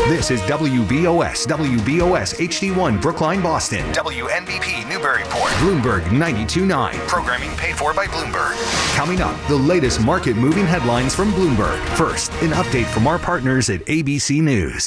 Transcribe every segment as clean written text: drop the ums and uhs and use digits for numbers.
This is WBOS HD1 Brookline, Boston. WNBP Newburyport. Bloomberg 92.9. Programming paid for by Bloomberg. Coming up, the latest market-moving headlines from Bloomberg. First, an update from our partners at ABC News.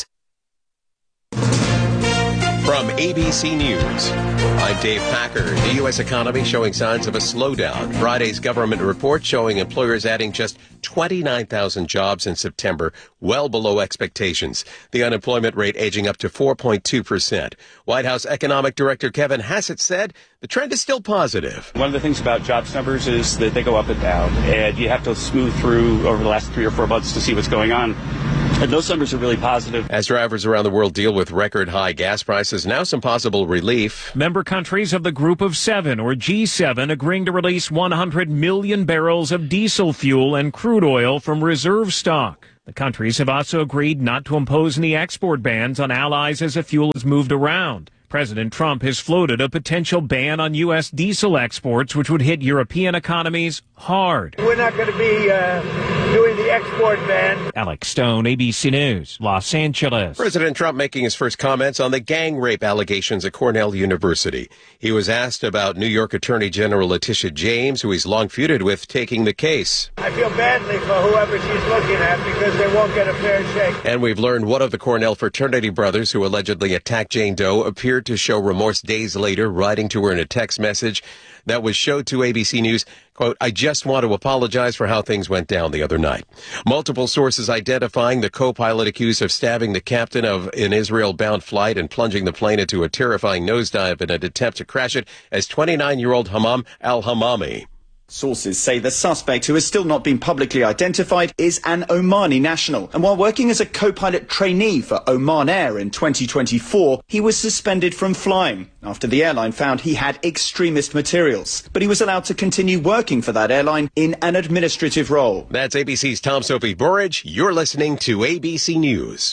From ABC News, I'm Dave Packer. The U.S. economy showing signs of a slowdown. Friday's government report showing employers adding just 29,000 jobs in September, well below expectations. The unemployment rate edging up to 4.2%. White House Economic Director Kevin Hassett said the trend is still positive. One of the things about jobs numbers is that they go up and down, and you have to smooth through over the last 3 or 4 months to see what's going on. And those numbers are really positive. As drivers around the world deal with record high gas prices, now some possible relief. Member countries of the Group of Seven, or G7, agreeing to release 100 million barrels of diesel fuel and crude oil from reserve stock. The countries have also agreed not to impose any export bans on allies as the fuel is moved around. President Trump has floated a potential ban on U.S. diesel exports, which would hit European economies hard. We're not going to be doing the export ban. Alex Stone, ABC News, Los Angeles. President Trump making his first comments on the gang rape allegations at Cornell University. He was asked about New York Attorney General Letitia James, who he's long feuded with, taking the case. I feel badly for whoever she's looking at because they won't get a fair shake. And we've learned one of the Cornell fraternity brothers who allegedly attacked Jane Doe appeared to show remorse days later, writing to her in a text message that was showed to ABC News, quote, "I just want to apologize for how things went down the other night." Multiple sources identifying the co-pilot accused of stabbing the captain of an Israel-bound flight and plunging the plane into a terrifying nosedive in an attempt to crash it as 29-year-old Hammam al-Hammami. Sources say the suspect, who has still not been publicly identified, is an Omani national. And while working as a co-pilot trainee for Oman Air in 2024, he was suspended from flying after the airline found he had extremist materials. But he was allowed to continue working for that airline in an administrative role. That's ABC's Tom Sophie Burridge. You're listening to ABC News.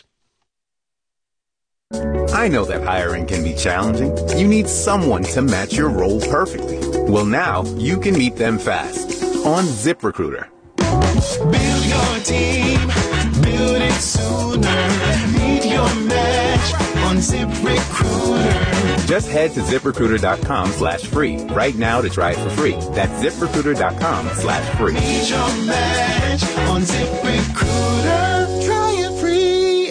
I know that hiring can be challenging. You need someone to match your role perfectly. Well, now you can meet them fast on ZipRecruiter. Build your team, build it sooner. Meet your match on ZipRecruiter. Just head to ZipRecruiter.com/free right now to try it for free. That's ZipRecruiter.com/free. Meet your match on ZipRecruiter. Try it free.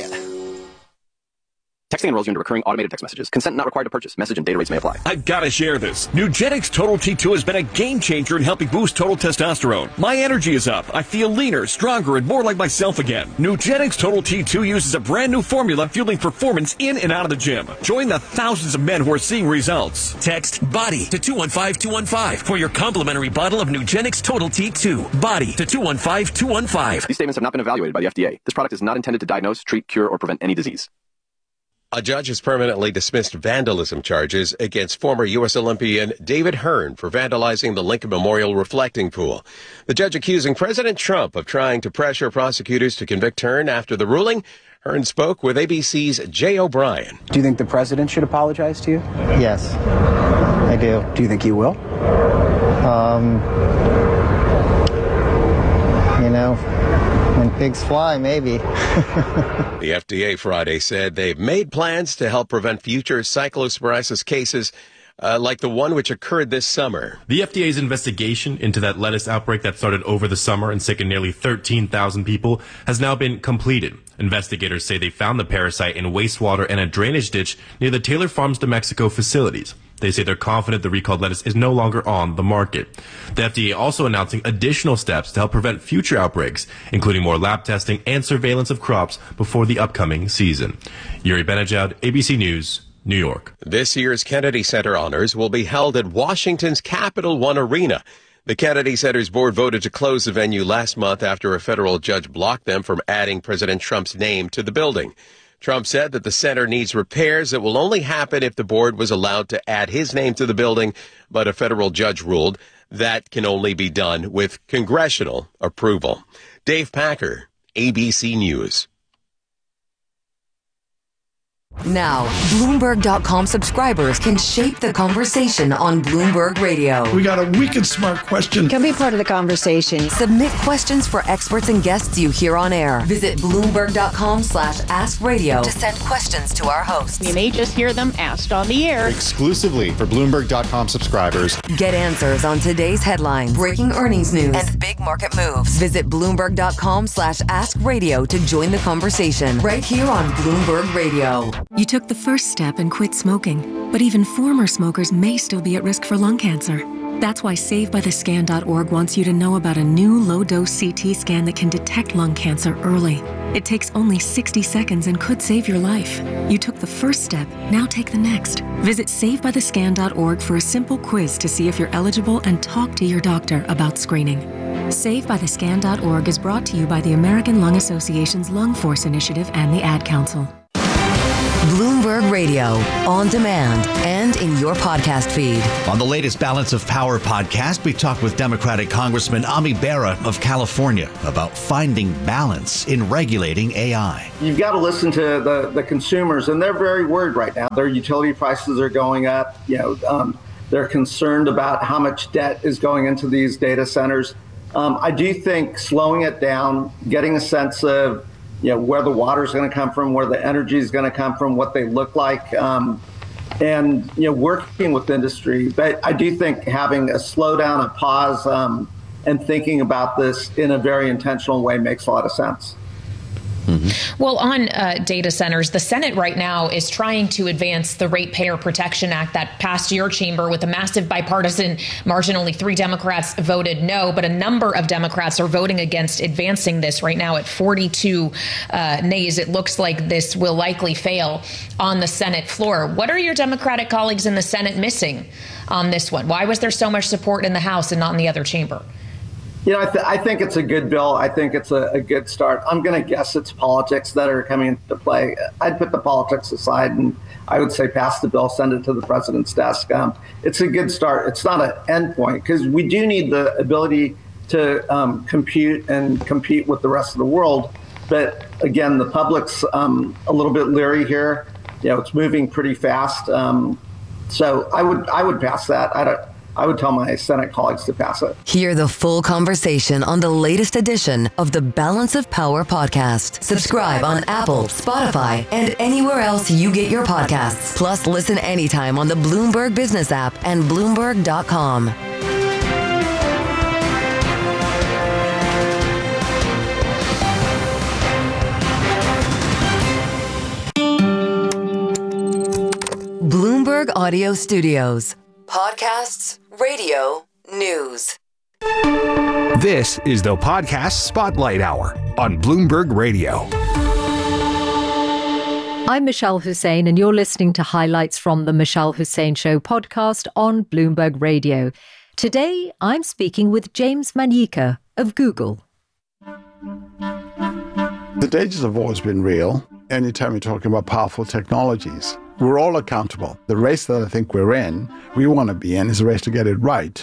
Texting enrolls you into recurring automated text messages. Consent not required to purchase. Message and data rates may apply. I've got to share this. Nugenix Total T2 has been a game changer in helping boost total testosterone. My energy is up. I feel leaner, stronger, and more like myself again. Nugenix Total T2 uses a brand new formula fueling performance in and out of the gym. Join the thousands of men who are seeing results. Text BODY to 215-215 for your complimentary bottle of Nugenix Total T2. BODY to 215-215. These statements have not been evaluated by the FDA. This product is not intended to diagnose, treat, cure, or prevent any disease. A judge has permanently dismissed vandalism charges against former U.S. Olympian David Hearn for vandalizing the Lincoln Memorial reflecting pool. The judge accusing President Trump of trying to pressure prosecutors to convict Hearn. After the ruling, Hearn spoke with ABC's Jay O'Brien. Do you think the president should apologize to you? Yes, I do. Do you think he will? When pigs fly, maybe. The FDA Friday said they've made plans to help prevent future cyclosporiasis cases like the one which occurred this summer. The FDA's investigation into that lettuce outbreak that started over the summer and sickened nearly 13,000 people has now been completed. Investigators say they found the parasite in wastewater and a drainage ditch near the Taylor Farms de Mexico facilities. They say they're confident the recalled lettuce is no longer on the market. The FDA also announcing additional steps to help prevent future outbreaks, including more lab testing and surveillance of crops before the upcoming season. Yuri Benajad, ABC News, New York. This year's Kennedy Center honors will be held at Washington's Capital One Arena. The Kennedy Center's board voted to close the venue last month after a federal judge blocked them from adding President Trump's name to the building. Trump said that the center needs repairs that will only happen if the board was allowed to add his name to the building, but a federal judge ruled that can only be done with congressional approval. Dave Packer, ABC News. Now, Bloomberg.com subscribers can shape the conversation on Bloomberg Radio. We got a wicked smart question. Can be part of the conversation. Submit questions for experts and guests you hear on air. Visit Bloomberg.com/AskRadio to send questions to our hosts. You may just hear them asked on the air. Exclusively for Bloomberg.com subscribers. Get answers on today's headlines, breaking earnings news, and big market moves. Visit Bloomberg.com/AskRadio to join the conversation right here on Bloomberg Radio. You took the first step and quit smoking, but even former smokers may still be at risk for lung cancer. That's why SaveByTheScan.org wants you to know about a new low-dose CT scan that can detect lung cancer early. It takes only 60 seconds and could save your life. You took the first step, now take the next. Visit SaveByTheScan.org for a simple quiz to see if you're eligible and talk to your doctor about screening. SaveByTheScan.org is brought to you by the American Lung Association's Lung Force Initiative and the Ad Council. Bloomberg Radio, on demand and in your podcast feed. On the latest Balance of Power podcast, we talked with Democratic Congressman Ami Bera of California about finding balance in regulating AI. You've got to listen to the consumers, and they're very worried right now. Their utility prices are going up. They're concerned about how much debt is going into these data centers. I do think slowing it down, getting a sense of where the water is going to come from, where the energy is going to come from, what they look like, and working with industry. But I do think having a slowdown, a pause, and thinking about this in a very intentional way makes a lot of sense. Mm-hmm. Well, on data centers, the Senate right now is trying to advance the Ratepayer Protection Act that passed your chamber with a massive bipartisan margin. Only 3 Democrats voted no, but a number of Democrats are voting against advancing this right now at 42 nays. It looks like this will likely fail on the Senate floor. What are your Democratic colleagues in the Senate missing on this one? Why was there so much support in the House and not in the other chamber? I think it's a good bill. I think it's a good start. I'm going to guess it's politics that are coming into play. I'd put the politics aside and I would say pass the bill, send it to the president's desk. It's a good start. It's not an end point because we do need the ability to compute and compete with the rest of the world. But again, the public's a little bit leery here. It's moving pretty fast. So I would pass that. I would tell my Senate colleagues to pass it. Hear the full conversation on the latest edition of the Balance of Power podcast. Subscribe on Apple, Spotify, and anywhere else you get your podcasts. Plus, listen anytime on the Bloomberg Business app and Bloomberg.com. Bloomberg Audio Studios. Podcasts, radio, news. This is the Podcast Spotlight Hour on Bloomberg Radio. I'm Michelle Hussein, and you're listening to highlights from the Michelle Hussein Show podcast on Bloomberg Radio. Today, I'm speaking with James Manyika of Google. The dangers have always been real. Anytime you're talking about powerful technologies, we're all accountable. The race that I think we want to be in, is a race to get it right.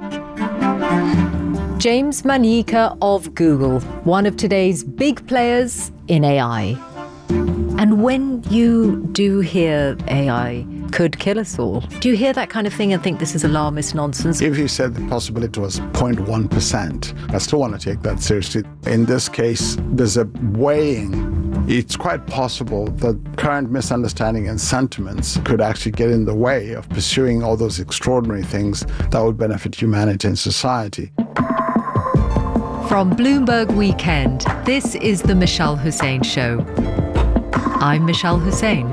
James Manyika of Google, one of today's big players in AI. And when you do hear AI could kill us all, do you hear that kind of thing and think this is alarmist nonsense? If you said the possibility was 0.1%, I still want to take that seriously. In this case, there's a weighing. It's quite possible that current misunderstanding and sentiments could actually get in the way of pursuing all those extraordinary things that would benefit humanity and society. From Bloomberg Weekend, this is the Michelle Hussein Show. I'm Michelle Hussein.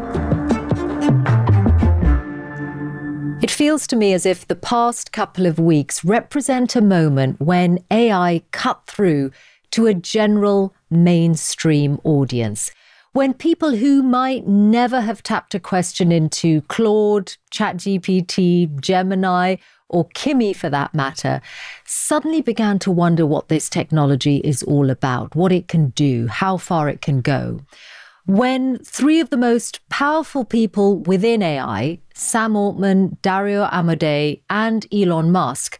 It feels to me as if the past couple of weeks represent a moment when AI cut through to a general mainstream audience. When people who might never have tapped a question into Claude, ChatGPT, Gemini, or Kimi for that matter, suddenly began to wonder what this technology is all about, what it can do, how far it can go. When 3 of the most powerful people within AI, Sam Altman, Dario Amodei, and Elon Musk,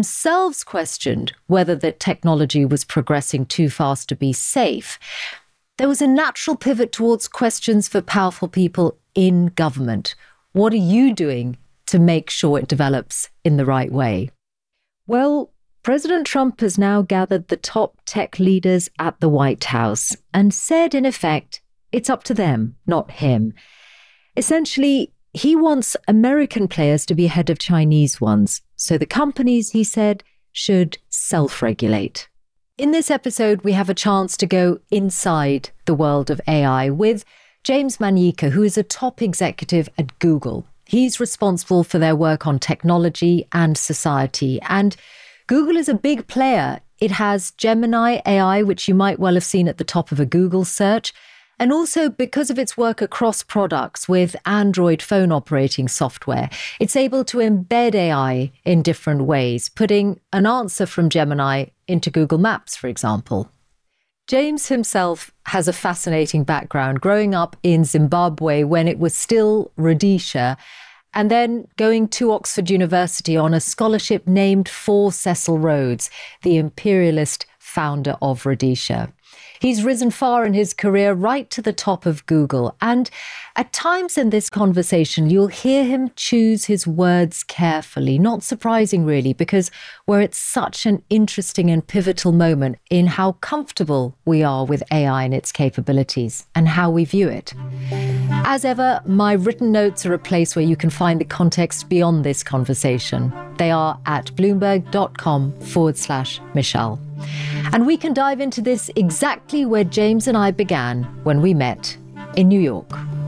themselves questioned whether the technology was progressing too fast to be safe, there was a natural pivot towards questions for powerful people in government. What are you doing to make sure it develops in the right way? Well, President Trump has now gathered the top tech leaders at the White House and said, in effect, it's up to them, not him. Essentially, he wants American players to be ahead of Chinese ones. So the companies, he said, should self-regulate. In this episode, we have a chance to go inside the world of AI with James Manyika, who is a top executive at Google. He's responsible for their work on technology and society. And Google is a big player. It has Gemini AI, which you might well have seen at the top of a Google search. And also because of its work across products with Android phone operating software, it's able to embed AI in different ways, putting an answer from Gemini into Google Maps, for example. James himself has a fascinating background, growing up in Zimbabwe when it was still Rhodesia, and then going to Oxford University on a scholarship named for Cecil Rhodes, the imperialist founder of Rhodesia. He's risen far in his career, right to the top of Google. And at times in this conversation, you'll hear him choose his words carefully. Not surprising, really, because we're at such an interesting and pivotal moment in how comfortable we are with AI and its capabilities and how we view it. As ever, my written notes are a place where you can find the context beyond this conversation. They are at bloomberg.com/Michelle. And we can dive into this exactly where James and I began when we met in New York.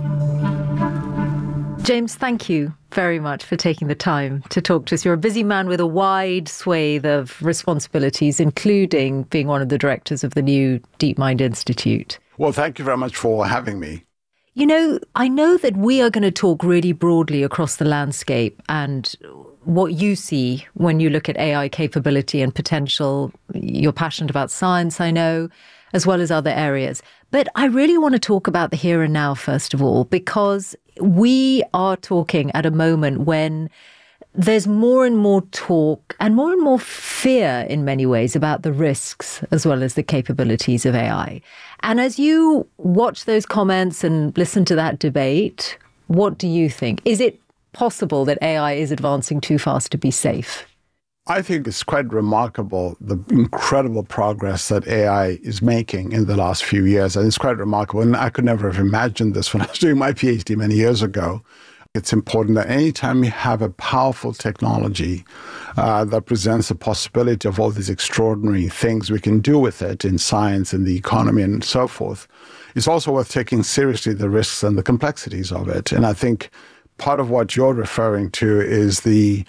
James, thank you very much for taking the time to talk to us. You're a busy man with a wide swathe of responsibilities, including being one of the directors of the new DeepMind Institute. Well, thank you very much for having me. You know, I know that we are going to talk really broadly across the landscape and what you see when you look at AI capability and potential. You're passionate about science, I know, as well as other areas. But I really want to talk about the here and now, first of all, because we are talking at a moment when there's more and more talk and more fear in many ways about the risks as well as the capabilities of AI. And as you watch those comments and listen to that debate, what do you think? Is it possible that AI is advancing too fast to be safe? I think it's quite remarkable, the incredible progress that AI is making in the last few years. And it's quite remarkable. And I could never have imagined this when I was doing my PhD many years ago. It's important that anytime you have a powerful technology that presents the possibility of all these extraordinary things we can do with it in science and the economy and so forth, it's also worth taking seriously the risks and the complexities of it. And I think part of what you're referring to is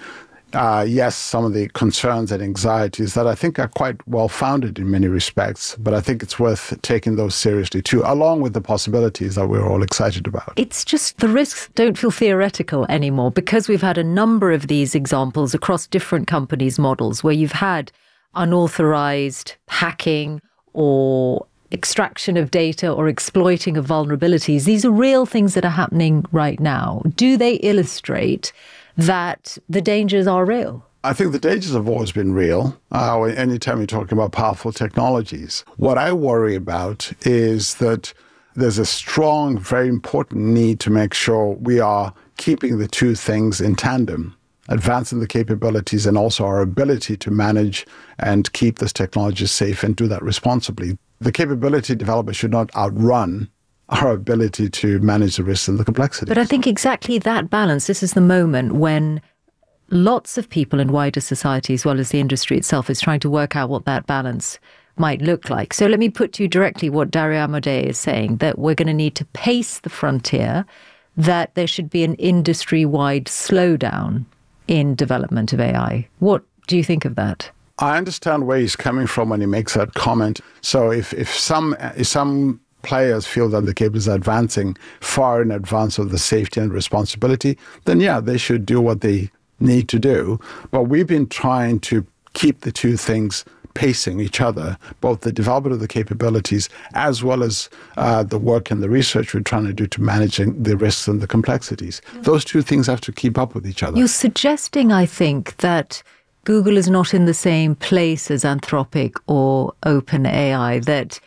some of the concerns and anxieties that I think are quite well-founded in many respects, but I think it's worth taking those seriously too, along with the possibilities that we're all excited about. It's just the risks don't feel theoretical anymore because we've had a number of these examples across different companies' models where you've had unauthorized hacking or extraction of data or exploiting of vulnerabilities. These are real things that are happening right now. Do they illustrate that the dangers are real? I think the dangers have always been real, anytime you're talking about powerful technologies. What I worry about is that there's a strong, very important need to make sure we are keeping the two things in tandem, advancing the capabilities and also our ability to manage and keep this technology safe and do that responsibly. The capability developers should not outrun our ability to manage the risks and the complexities. But I think exactly that balance, this is the moment when lots of people in wider society, as well as the industry itself, is trying to work out what that balance might look like. So let me put to you directly what Dario Amodei is saying, that we're going to need to pace the frontier, that there should be an industry-wide slowdown in development of AI. What do you think of that? I understand where he's coming from when he makes that comment. So if some players feel that the cable is advancing far in advance of the safety and responsibility, then yeah, they should do what they need to do. But we've been trying to keep the two things pacing each other, both the development of the capabilities as well as the work and the research we're trying to do to managing the risks and the complexities. Those two things have to keep up with each other. You're suggesting, I think, that Google is not in the same place as Anthropic or OpenAI, that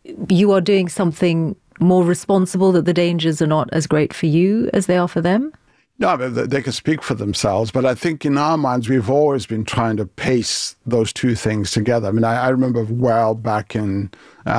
you are doing something more responsible, that the dangers are not as great for you as they are for them? No, they can speak for themselves, but I think in our minds, we've always been trying to pace those two things together. I mean, I remember well back in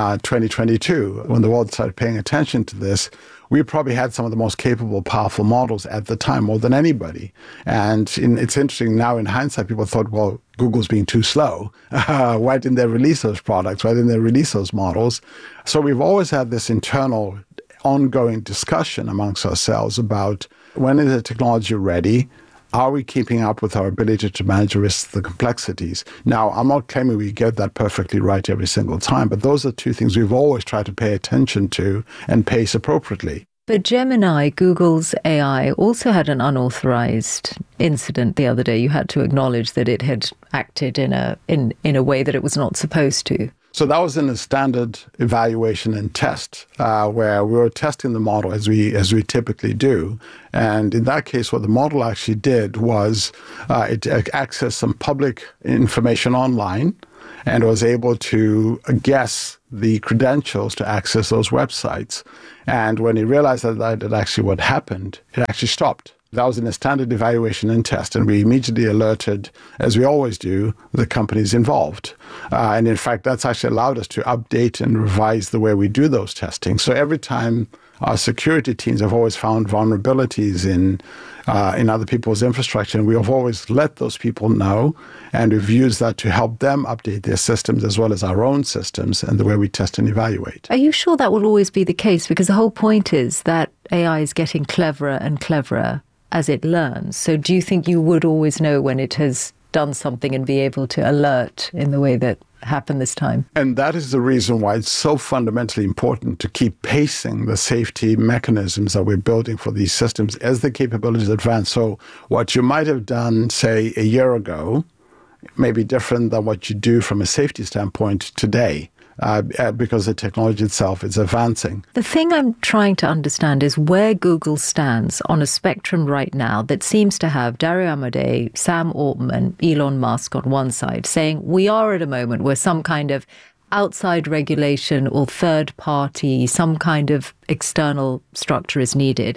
2022, when the world started paying attention to this, we probably had some of the most capable, powerful models at the time, more than anybody. And it's interesting now in hindsight, people thought, well, Google's being too slow. Why didn't they release those products? Why didn't they release those models? So we've always had this internal, ongoing discussion amongst ourselves about when is the technology ready? Are we keeping up with our ability to manage the risks, the complexities? Now, I'm not claiming we get that perfectly right every single time, but those are two things we've always tried to pay attention to and pace appropriately. But Gemini, Google's AI, also had an unauthorized incident the other day. You had to acknowledge that it had acted in a way that it was not supposed to. So that was in a standard evaluation and test where we were testing the model as we typically do. And in that case, what the model actually did was it accessed some public information online and was able to guess the credentials to access those websites. And when he realized that actually what happened, it actually stopped. That was in a standard evaluation and test, and we immediately alerted, as we always do, the companies involved. And in fact, that's actually allowed us to update and revise the way we do those testing. So every time our security teams have always found vulnerabilities in other people's infrastructure, and we have always let those people know, and we've used that to help them update their systems as well as our own systems and the way we test and evaluate. Are you sure that will always be the case? Because the whole point is that AI is getting cleverer and cleverer as it learns. So do you think you would always know when it has done something and be able to alert in the way that happened this time? And that is the reason why it's so fundamentally important to keep pacing the safety mechanisms that we're building for these systems as the capabilities advance. So what you might have done, say, a year ago may be different than what you do from a safety standpoint today. Because the technology itself is advancing. The thing I'm trying to understand is where Google stands on a spectrum right now that seems to have Dario Amodei, Sam Altman, Elon Musk on one side saying we are at a moment where some kind of outside regulation or third party, some kind of external structure is needed.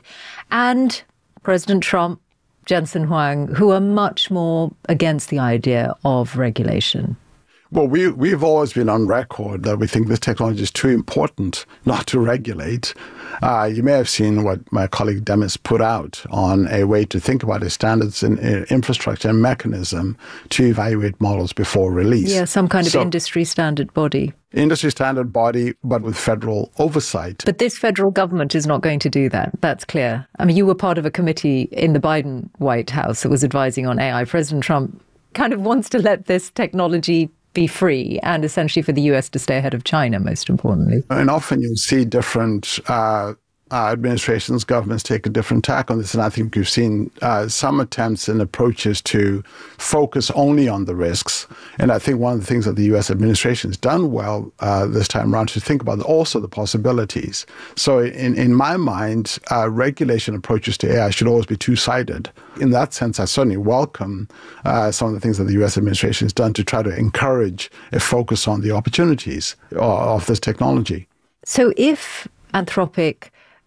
And President Trump, Jensen Huang, who are much more against the idea of regulation. Well, we've always been on record that we think this technology is too important not to regulate. You may have seen what my colleague Demis put out on a way to think about standards in infrastructure and mechanism to evaluate models before release. Yeah, some kind of industry standard body. Industry standard body, but with federal oversight. But this federal government is not going to do that. That's clear. I mean, you were part of a committee in the Biden White House that was advising on AI. President Trump kind of wants to let this technology be free and essentially for the US to stay ahead of China, most importantly. And often you'll see different administrations, governments take a different tack on this. And I think you've seen some attempts and approaches to focus only on the risks. And I think one of the things that the US administration has done well this time around to think about also the possibilities. So in my mind, regulation approaches to AI should always be two-sided. In that sense, I certainly welcome some of the things that the US administration has done to try to encourage a focus on the opportunities of this technology. So if Anthropic,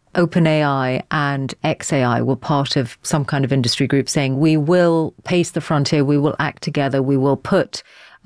OpenAI and xAI were part of some kind of industry group saying, we will pace the frontier, we will act together, we will put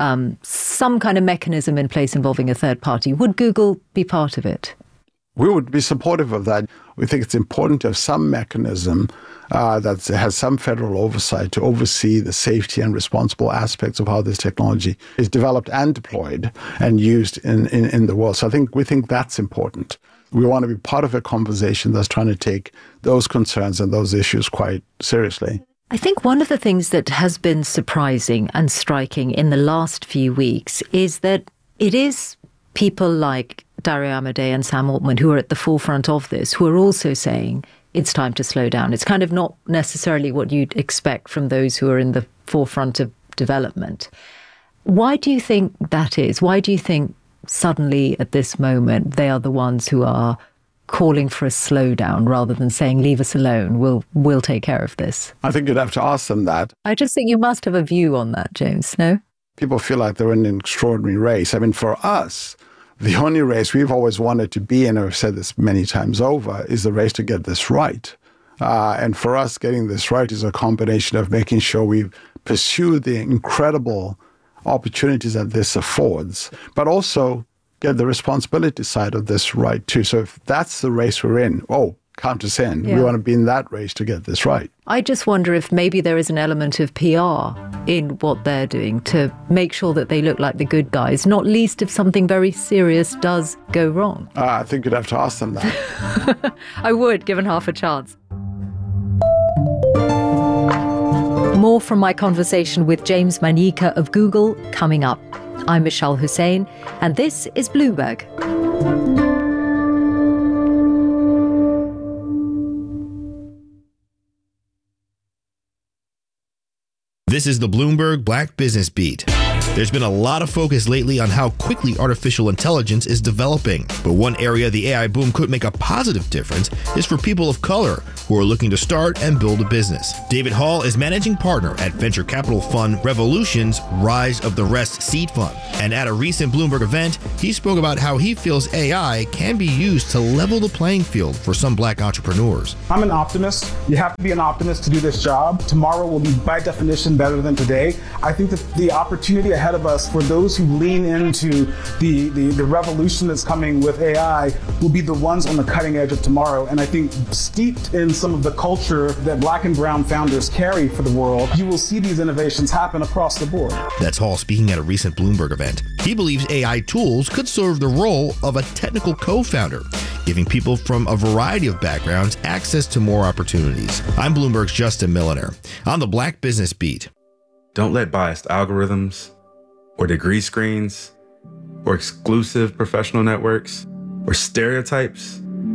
some kind of mechanism in place involving a third party, would Google be part of it? We would be supportive of that. We think it's important to have some mechanism that has some federal oversight to oversee the safety and responsible aspects of how this technology is developed and deployed and used in the world. So we think that's important. We want to be part of a conversation that's trying to take those concerns and those issues quite seriously. I think one of the things that has been surprising and striking in the last few weeks is that it is people like Dario Amodei and Sam Altman who are at the forefront of this, who are also saying it's time to slow down. It's kind of not necessarily what you'd expect from those who are in the forefront of development. Why do you think that is? Why do you think suddenly at this moment they are the ones who are calling for a slowdown rather than saying leave us alone, we'll take care of this? I think you'd have to ask them that. I just think you must have a view on that, James, no? People feel like they're in an extraordinary race. I mean, for us, The only race we've always wanted to be in, and I've said this many times over, is the race to get this right. And for us, getting this right is a combination of making sure we pursue the incredible opportunities that this affords, but also get the responsibility side of this right too. So if that's the race we're in, count us in. Yeah. We want to be in that race to get this right. I just wonder if maybe there is an element of PR in what they're doing to make sure that they look like the good guys, not least if something very serious does go wrong. I think you'd have to ask them that. I would, given half a chance. More from my conversation with James Manyika of Google coming up. I'm Michelle Hussein, and this is Bloomberg. This is the Bloomberg Black Business Beat. There's been a lot of focus lately on how quickly artificial intelligence is developing. But one area the AI boom could make a positive difference is for people of color who are looking to start and build a business. David Hall is managing partner at venture capital fund Revolution's Rise of the Rest seed fund. And at a recent Bloomberg event, he spoke about how he feels AI can be used to level the playing field for some black entrepreneurs. I'm an optimist. You have to be an optimist to do this job. Tomorrow will be, by definition, better than today. I think that the opportunity ahead of us for those who lean into the revolution that's coming with AI will be the ones on the cutting edge of tomorrow. And I think steeped in some of the culture that black and brown founders carry for the world, you will see these innovations happen across the board. That's Hall speaking at a recent Bloomberg event. He believes AI tools could serve the role of a technical co-founder, giving people from a variety of backgrounds access to more opportunities. I'm Bloomberg's Justin Milliner on the Black Business Beat. Don't let biased algorithms or degree screens or exclusive professional networks or stereotypes.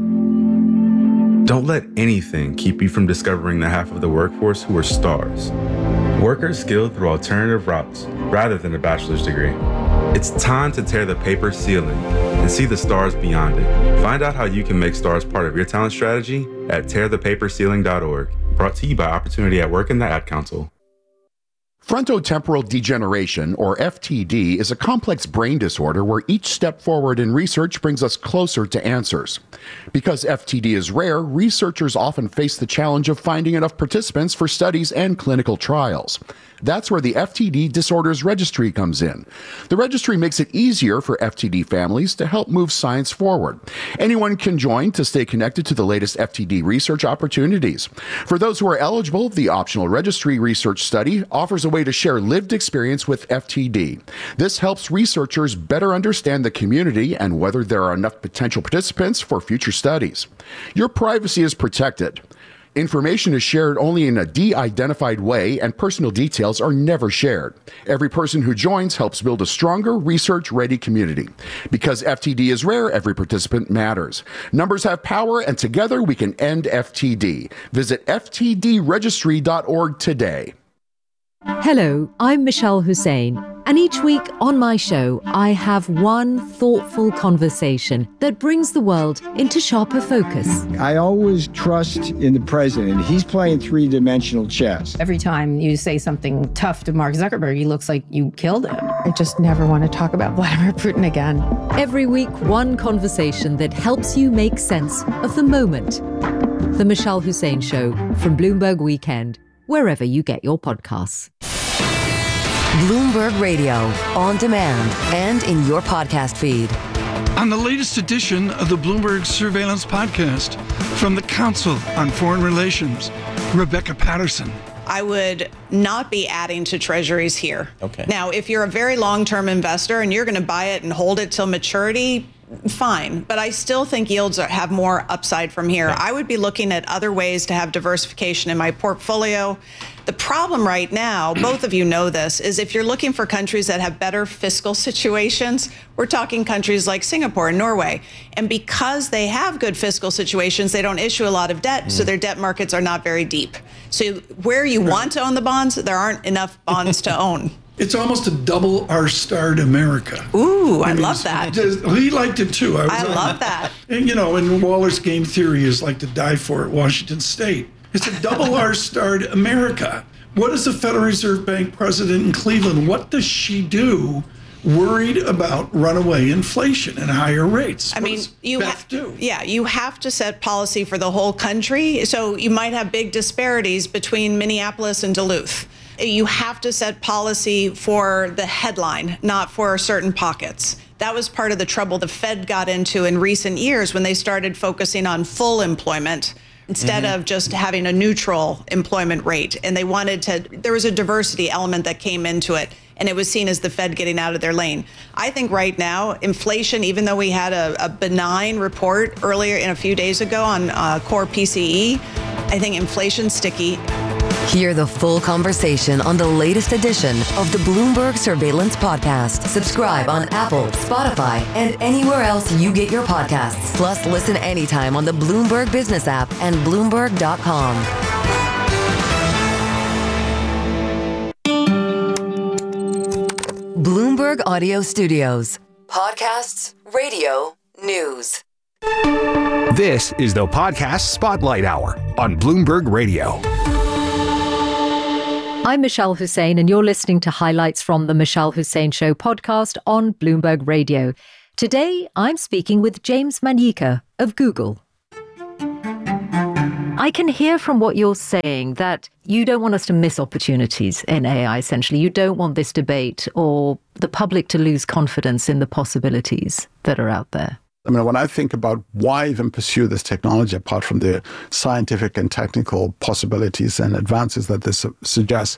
Don't let anything keep you from discovering the half of the workforce who are stars. Workers skilled through alternative routes rather than a bachelor's degree. It's time to tear the paper ceiling and see the stars beyond it. Find out how you can make stars part of your talent strategy at tearthepaperceiling.org. Brought to you by Opportunity at Work and the Ad Council. Frontotemporal degeneration, or FTD, is a complex brain disorder where each step forward in research brings us closer to answers. Because FTD is rare, researchers often face the challenge of finding enough participants for studies and clinical trials. That's where the FTD Disorders Registry comes in. The registry makes it easier for FTD families to help move science forward. Anyone can join to stay connected to the latest FTD research opportunities. For those who are eligible, the optional registry research study offers a way to share lived experience with FTD. This helps researchers better understand the community and whether there are enough potential participants for future studies. Your privacy is protected. Information is shared only in a de-identified way, and personal details are never shared. Every person who joins helps build a stronger, research-ready community. Because FTD is rare, every participant matters. Numbers have power, and together we can end FTD. Visit ftdregistry.org today. Hello, I'm Michelle Hussein, and each week on my show, I have one thoughtful conversation that brings the world into sharper focus. I always trust in the president. He's playing three-dimensional chess. Every time you say something tough to Mark Zuckerberg, he looks like you killed him. I just never want to talk about Vladimir Putin again. Every week, one conversation that helps you make sense of the moment. The Michelle Hussein Show from Bloomberg Weekend, wherever you get your podcasts. Bloomberg Radio, on demand and in your podcast feed. On the latest edition of the Bloomberg Surveillance Podcast, from the Council on Foreign Relations, Rebecca Patterson. I would not be adding to treasuries here. Okay. Now, if you're a very long-term investor and you're going to buy it and hold it till maturity, fine. But I still think yields have more upside from here. I would be looking at other ways to have diversification in my portfolio. The problem right now, both of you know this, is if you're looking for countries that have better fiscal situations, we're talking countries like Singapore and Norway. And because they have good fiscal situations, they don't issue a lot of debt, so their debt markets are not very deep. So where you want to own the bonds, there aren't enough bonds to own. It's almost a double R-starred America. Ooh, I love that. He liked it too. I love that. And, you know, and Waller's game theory is like to die for at Washington State. It's a double R-starred America. What is the Federal Reserve Bank president in Cleveland? What does she do worried about runaway inflation and higher rates. I mean, you have to set policy for the whole country. So you might have big disparities between Minneapolis and Duluth. You have to set policy for the headline, not for certain pockets. That was part of the trouble the Fed got into in recent years when they started focusing on full employment instead of just having a neutral employment rate. And there was a diversity element that came into it, and it was seen as the Fed getting out of their lane. I think right now, inflation, even though we had a benign report earlier a few days ago on core PCE, I think inflation's sticky. Hear the full conversation on the latest edition of the Bloomberg Surveillance Podcast. Subscribe on Apple, Spotify, and anywhere else you get your podcasts. Plus, listen anytime on the Bloomberg Business app and Bloomberg.com. Bloomberg Audio Studios. Podcasts, radio, news. This is the Podcast Spotlight Hour on Bloomberg Radio. I'm Michelle Hussein, and you're listening to highlights from the Michelle Hussein Show podcast on Bloomberg Radio. Today, I'm speaking with James Manyika of Google. I can hear from what you're saying that you don't want us to miss opportunities in AI, essentially. You don't want this debate or the public to lose confidence in the possibilities that are out there. I mean, when I think about why even pursue this technology, apart from the scientific and technical possibilities and advances that this suggests,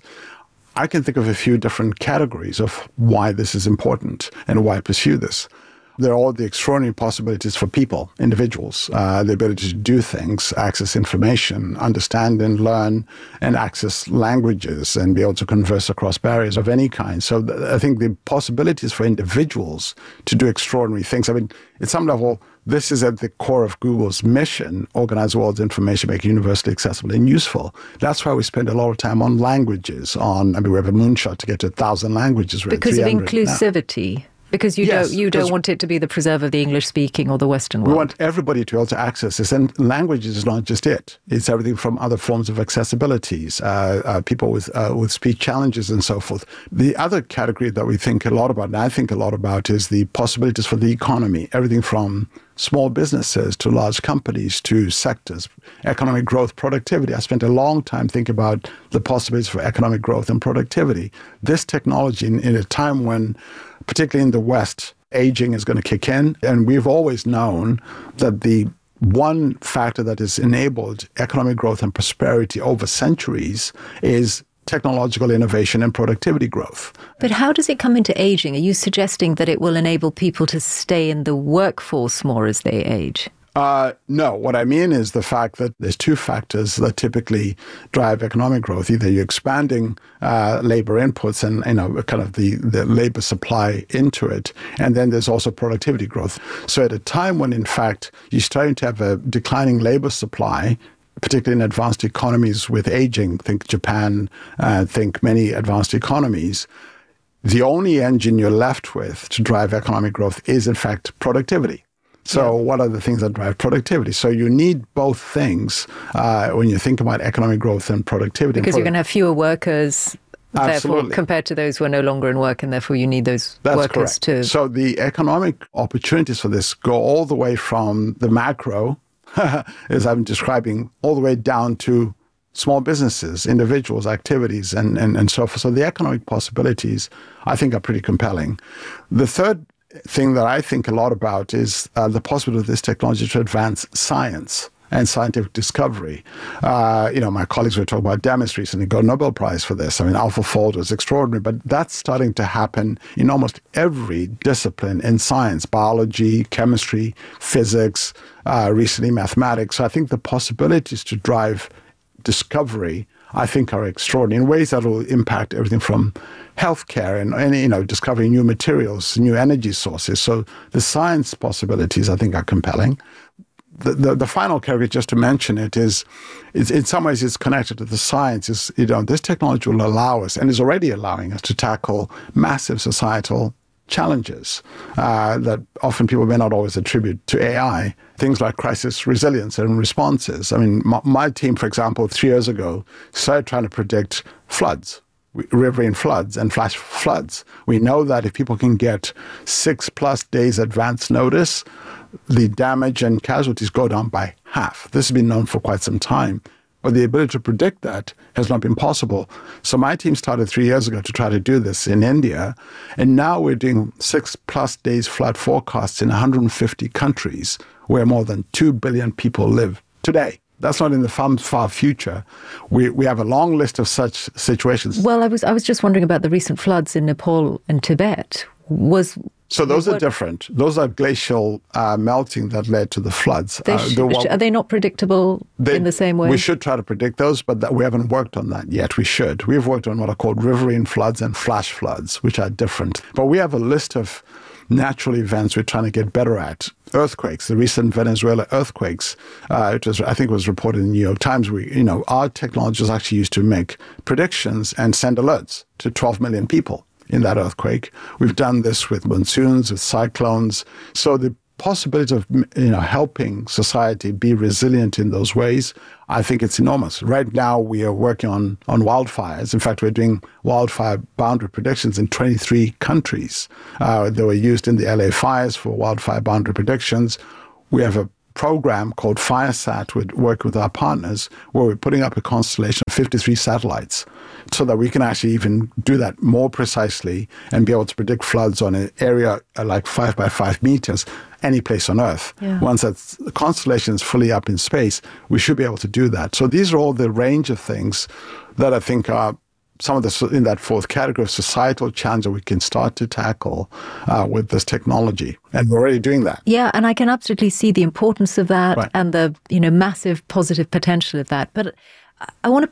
I can think of a few different categories of why this is important and why pursue this. There are all the extraordinary possibilities for people, individuals, the ability to do things, access information, understand and learn, and access languages and be able to converse across barriers of any kind. So I think the possibilities for individuals to do extraordinary things. I mean, at some level, this is at the core of Google's mission, organize the world's information, make it universally accessible and useful. That's why we spend a lot of time on languages, we have a moonshot to get to 1,000 languages. Because of inclusivity. Now. Because you don't want it to be the preserve of the English-speaking or the Western world. We want everybody to be able to access this. And language is not just it. It's everything from other forms of accessibilities, people with speech challenges and so forth. The other category that we think a lot about, and I think a lot about, is the possibilities for the economy. Everything from small businesses to large companies to sectors, economic growth, productivity. I spent a long time thinking about the possibilities for economic growth and productivity. This technology in a time when, particularly in the West, aging is going to kick in. And we've always known that the one factor that has enabled economic growth and prosperity over centuries is technological innovation and productivity growth. But how does it come into aging? Are you suggesting that it will enable people to stay in the workforce more as they age? No, what I mean is the fact that there's two factors that typically drive economic growth. Either you're expanding labor inputs and kind of the labor supply into it, and then there's also productivity growth. So at a time when, in fact, you're starting to have a declining labor supply, particularly in advanced economies with aging, think Japan, think many advanced economies, the only engine you're left with to drive economic growth is, in fact, productivity. So what are the things that drive productivity? So you need both things when you think about economic growth and productivity. Because you're going to have fewer workers, therefore, compared to those who are no longer in work, and therefore you need those workers too. So the economic opportunities for this go all the way from the macro, as I'm describing, all the way down to small businesses, individuals, activities, and so forth. So the economic possibilities, I think, are pretty compelling. The third thing that I think a lot about is the possibility of this technology to advance science and scientific discovery. My colleagues were talking about Demis recently, got a Nobel Prize for this. I mean, AlphaFold was extraordinary, but that's starting to happen in almost every discipline in science, biology, chemistry, physics, recently mathematics. So I think the possibilities to drive discovery, I think, are extraordinary in ways that will impact everything from healthcare and discovering new materials, new energy sources. So the science possibilities, I think, are compelling. The final category, just to mention it, is in some ways it's connected to the science. This technology will allow us, and is already allowing us, to tackle massive societal challenges that often people may not always attribute to AI. Things like crisis resilience and responses. I mean, my team, for example, 3 years ago, started trying to predict floods. riverine floods and flash floods. We know that if people can get 6+ days advance notice, the damage and casualties go down by half. This has been known for quite some time, but the ability to predict that has not been possible. So my team started 3 years ago to try to do this in India, and now we're doing 6+ days flood forecasts in 150 countries where more than 2 billion people live today. That's not in the far future. We have a long list of such situations. Well, I was just wondering about the recent floods in Nepal and Tibet. So those are different. Those are glacial melting that led to the floods. Are they not predictable in the same way? We should try to predict those, but we haven't worked on that yet. We should. We've worked on what are called riverine floods and flash floods, which are different. But we have a list of natural events we're trying to get better at. Earthquakes, the recent Venezuela earthquakes, I think it was reported in the New York Times. Our technology is actually used to make predictions and send alerts to 12 million people in that earthquake. We've done this with monsoons, with cyclones. So the possibility of helping society be resilient in those ways, I think it's enormous. Right now, we are working on wildfires. In fact, we're doing wildfire boundary predictions in 23 countries. They were used in the LA fires for wildfire boundary predictions. We have a program called FireSat, we work with our partners, where we're putting up a constellation of 53 satellites so that we can actually even do that more precisely and be able to predict floods on an area like 5 by 5 meters, any place on Earth. Yeah. Once that constellation is fully up in space, we should be able to do that. So these are all the range of things that I think are some of the, in that fourth category of societal challenge that we can start to tackle with this technology. And we're already doing that. Yeah, and I can absolutely see the importance of that and the massive positive potential of that. But I want to